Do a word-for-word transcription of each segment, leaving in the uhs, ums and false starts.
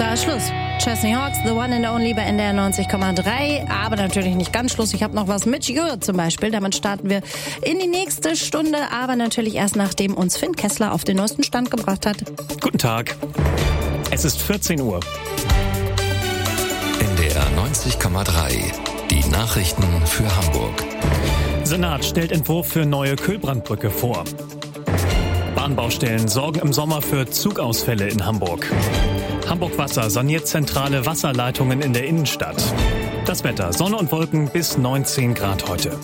Da ist Schluss. Chesney Hawks, The One and Only bei N D R neunzig Komma drei. Aber natürlich nicht ganz Schluss. Ich habe noch was mit Jür zum Beispiel. Damit starten wir in die nächste Stunde. Aber natürlich erst nachdem uns Finn Kessler auf den neuesten Stand gebracht hat. Guten Tag. Es ist vierzehn Uhr. N D R neunzig Komma drei. Die Nachrichten für Hamburg. Senat stellt Entwurf für neue Kühlbrandbrücke vor. Bahnbaustellen sorgen im Sommer für Zugausfälle in Hamburg. Hamburg Wasser saniert zentrale Wasserleitungen in der Innenstadt. Das Wetter: Sonne und Wolken bis neunzehn Grad heute.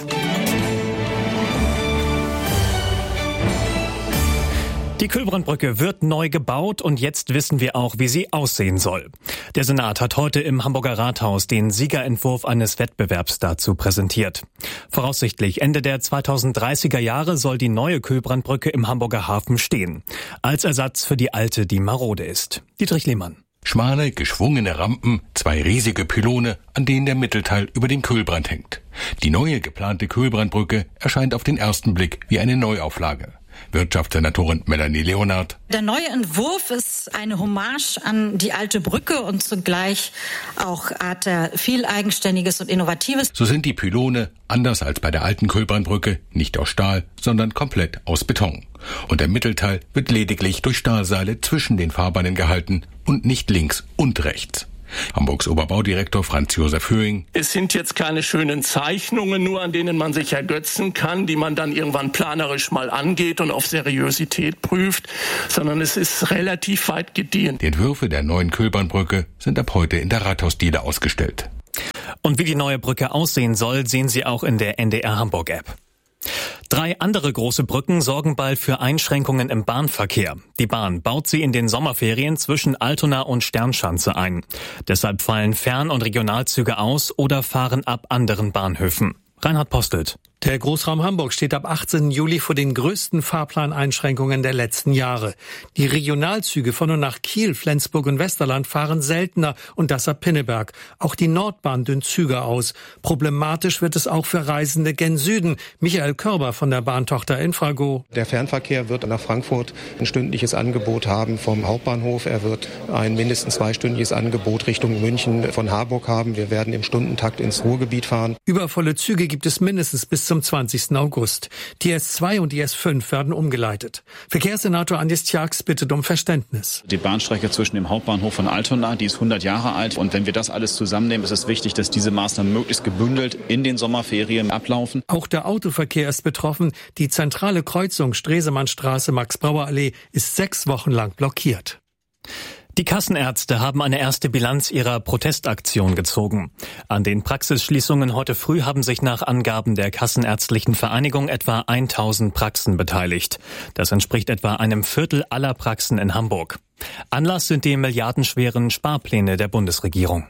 Die Kühlbrandbrücke wird neu gebaut und jetzt wissen wir auch, wie sie aussehen soll. Der Senat hat heute im Hamburger Rathaus den Siegerentwurf eines Wettbewerbs dazu präsentiert. Voraussichtlich Ende der zweitausenddreißiger Jahre soll die neue Kühlbrandbrücke im Hamburger Hafen stehen. Als Ersatz für die alte, die marode ist. Dietrich Lehmann. Schmale, geschwungene Rampen, zwei riesige Pylone, an denen der Mittelteil über dem Kühlbrand hängt. Die neue geplante Kühlbrandbrücke erscheint auf den ersten Blick wie eine Neuauflage. Wirtschaftssenatorin Melanie Leonard. Der neue Entwurf ist eine Hommage an die alte Brücke und zugleich auch hat er viel Eigenständiges und Innovatives. So sind die Pylone, anders als bei der alten Kühlbrandbrücke, nicht aus Stahl, sondern komplett aus Beton. Und der Mittelteil wird lediglich durch Stahlseile zwischen den Fahrbahnen gehalten und nicht links und rechts. Hamburgs Oberbaudirektor Franz Josef Höhing. Es sind jetzt keine schönen Zeichnungen nur, an denen man sich ergötzen kann, die man dann irgendwann planerisch mal angeht und auf Seriosität prüft, sondern es ist relativ weit gediehen. Die Entwürfe der neuen Kühlbrandbrücke sind ab heute in der Rathausdiele ausgestellt. Und wie die neue Brücke aussehen soll, sehen Sie auch in der N D R Hamburg App. Drei andere große Brücken sorgen bald für Einschränkungen im Bahnverkehr. Die Bahn baut sie in den Sommerferien zwischen Altona und Sternschanze ein. Deshalb fallen Fern- und Regionalzüge aus oder fahren ab anderen Bahnhöfen. Reinhard Postelt. Der Großraum Hamburg steht ab achtzehnten Juli vor den größten Fahrplaneinschränkungen der letzten Jahre. Die Regionalzüge von und nach Kiel, Flensburg und Westerland fahren seltener und das ab Pinneberg. Auch die Nordbahn dünnt Züge aus. Problematisch wird es auch für Reisende gen Süden. Michael Körber von der Bahntochter Infrago. Der Fernverkehr wird nach Frankfurt ein stündliches Angebot haben vom Hauptbahnhof. Er wird ein mindestens zweistündiges Angebot Richtung München von Harburg haben. Wir werden im Stundentakt ins Ruhrgebiet fahren. Übervolle Züge gibt es mindestens bis zum zwanzigsten August. Die S zwei und die S fünf werden umgeleitet. Verkehrssenator Andi Tjax bittet um Verständnis. Die Bahnstrecke zwischen dem Hauptbahnhof von Altona, die ist hundert Jahre alt. Und wenn wir das alles zusammennehmen, ist es wichtig, dass diese Maßnahmen möglichst gebündelt in den Sommerferien ablaufen. Auch der Autoverkehr ist betroffen. Die zentrale Kreuzung Stresemannstraße, Max-Brauer-Allee ist sechs Wochen lang blockiert. Die Kassenärzte haben eine erste Bilanz ihrer Protestaktion gezogen. An den Praxisschließungen heute früh haben sich nach Angaben der Kassenärztlichen Vereinigung etwa tausend Praxen beteiligt. Das entspricht etwa einem Viertel aller Praxen in Hamburg. Anlass sind die milliardenschweren Sparpläne der Bundesregierung.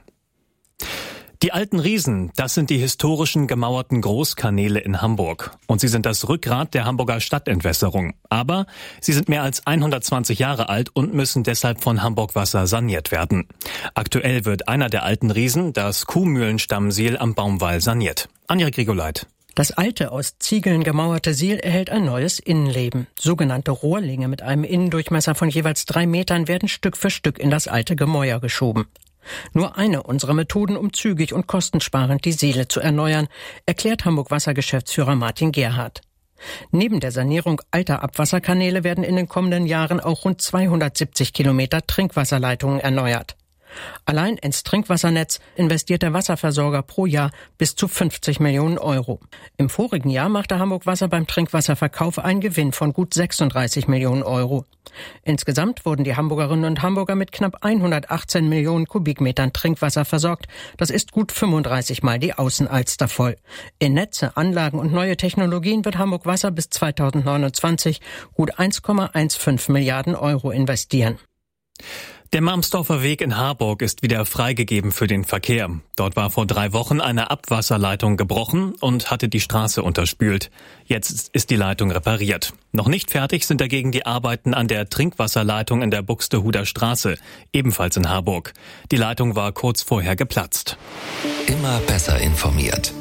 Die alten Riesen, das sind die historischen gemauerten Großkanäle in Hamburg. Und sie sind das Rückgrat der Hamburger Stadtentwässerung. Aber sie sind mehr als hundertzwanzig Jahre alt und müssen deshalb von Hamburg Wasser saniert werden. Aktuell wird einer der alten Riesen, das Kuhmühlenstammsiel am Baumwall, saniert. Anja Grigoleit. Das alte, aus Ziegeln gemauerte Siel erhält ein neues Innenleben. Sogenannte Rohrlinge mit einem Innendurchmesser von jeweils drei Metern werden Stück für Stück in das alte Gemäuer geschoben. Nur eine unserer Methoden, um zügig und kostensparend die Siele zu erneuern, erklärt Hamburg Wasser-Geschäftsführer Martin Gerhardt. Neben der Sanierung alter Abwasserkanäle werden in den kommenden Jahren auch rund zweihundertsiebzig Kilometer Trinkwasserleitungen erneuert. Allein ins Trinkwassernetz investiert der Wasserversorger pro Jahr bis zu fünfzig Millionen Euro. Im vorigen Jahr machte Hamburg Wasser beim Trinkwasserverkauf einen Gewinn von gut sechsunddreißig Millionen Euro. Insgesamt wurden die Hamburgerinnen und Hamburger mit knapp hundertachtzehn Millionen Kubikmetern Trinkwasser versorgt. Das ist gut fünfunddreißig Mal die Außenalster voll. In Netze, Anlagen und neue Technologien wird Hamburg Wasser bis zweitausendneunundzwanzig gut eins Komma fünfzehn Milliarden Euro investieren. Der Marmsdorfer Weg in Harburg ist wieder freigegeben für den Verkehr. Dort war vor drei Wochen eine Abwasserleitung gebrochen und hatte die Straße unterspült. Jetzt ist die Leitung repariert. Noch nicht fertig sind dagegen die Arbeiten an der Trinkwasserleitung in der Buxtehuder Straße, ebenfalls in Harburg. Die Leitung war kurz vorher geplatzt. Immer besser informiert.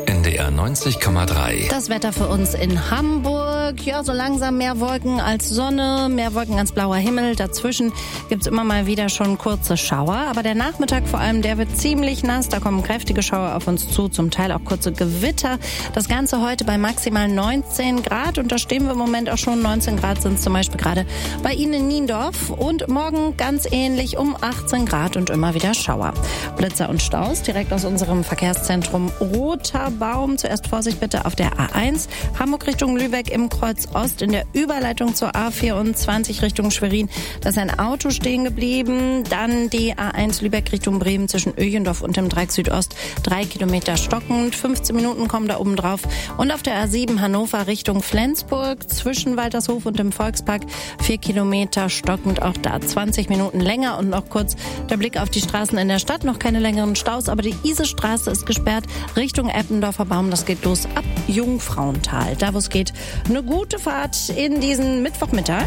N D R neunzig Komma drei. Das Wetter für uns in Hamburg. Ja, so langsam mehr Wolken als Sonne, mehr Wolken als blauer Himmel. Dazwischen gibt's immer mal wieder schon kurze Schauer. Aber der Nachmittag vor allem, der wird ziemlich nass. Da kommen kräftige Schauer auf uns zu, zum Teil auch kurze Gewitter. Das Ganze heute bei maximal neunzehn Grad. Und da stehen wir im Moment auch schon. neunzehn Grad sind es zum Beispiel gerade bei Ihnen in Niendorf. Und morgen ganz ähnlich um achtzehn Grad und immer wieder Schauer. Blitzer und Staus direkt aus unserem Verkehrszentrum Roter Baum. Zuerst Vorsicht bitte auf der A eins. Hamburg Richtung Lübeck im Kreuz Ost in der Überleitung zur A vierundzwanzig Richtung Schwerin. Da ist ein Auto stehen geblieben. Dann die A eins Lübeck Richtung Bremen zwischen Öjendorf und dem Dreieck Südost. Drei Kilometer stockend. fünfzehn Minuten kommen da oben drauf. Und auf der A sieben Hannover Richtung Flensburg zwischen Waltershof und dem Volkspark. Vier Kilometer stockend. Auch da zwanzig Minuten länger. Und noch kurz der Blick auf die Straßen in der Stadt. Noch keine längeren Staus, aber die Isestraße ist gesperrt Richtung Eppendorfer Baum. Das geht los ab Jungfrauental. Da, wo es geht, eine gute Fahrt in diesen Mittwochmittag.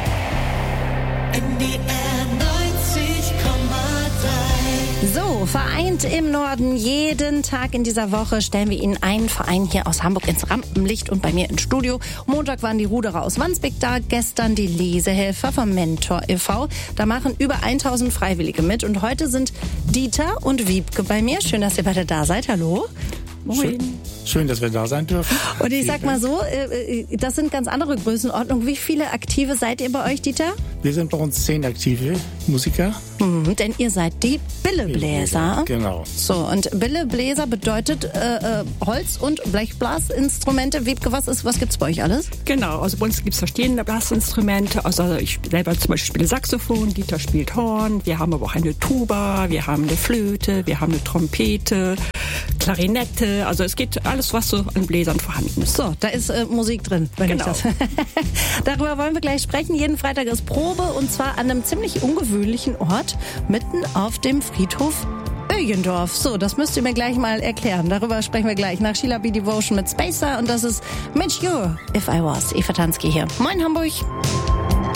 N D R neunzig Komma drei. So, vereint im Norden. Jeden Tag in dieser Woche stellen wir Ihnen einen Verein hier aus Hamburg ins Rampenlicht und bei mir ins Studio. Montag waren die Ruderer aus Wandsbek da, gestern die Lesehelfer vom Mentor e V. Da machen über tausend Freiwillige mit und heute sind Dieter und Wiebke bei mir. Schön, dass ihr beide da seid. Hallo. Moin. Schön, schön, dass wir da sein dürfen. Und ich sag mal so, das sind ganz andere Größenordnungen. Wie viele Aktive seid ihr bei euch, Dieter? Wir sind bei uns zehn aktive Musiker. Mhm, denn ihr seid die Billebläser. Genau. So, und Billebläser bedeutet äh, äh, Holz- und Blechblasinstrumente. Wiebke, was, ist, was gibt's bei euch alles? Genau, also bei uns gibt's verschiedene Blasinstrumente. Also ich selber zum Beispiel spiele Saxophon, Dieter spielt Horn. Wir haben aber auch eine Tuba, wir haben eine Flöte, wir haben eine Trompete, Klarinette. Also es geht alles, was so an Bläsern vorhanden ist. So, da ist äh, Musik drin, wenn genau. ich das. Darüber wollen wir gleich sprechen. Jeden Freitag ist Probe und zwar an einem ziemlich ungewöhnlichen Ort, mitten auf dem Friedhof Öjendorf. So, das müsst ihr mir gleich mal erklären. Darüber sprechen wir gleich nach Sheila B. Devotion mit Spacer und das ist Mit You, If I Was. Eva Tansky hier. Moin Hamburg.